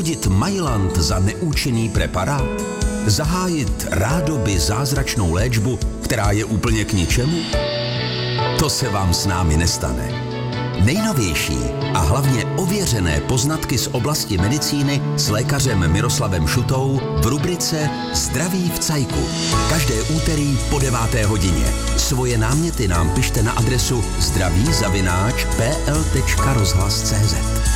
vyhodit Myland za neúčinný preparát? Zahájit rádoby zázračnou léčbu, která je úplně k ničemu? To se vám s námi nestane. Nejnovější a hlavně ověřené poznatky z oblasti medicíny s lékařem Miroslavem Šutou v rubrice Zdraví v cajku. Každé úterý po 9. hodině. Svoje náměty nám pište na adresu zdraví@pl.rozhlas.cz.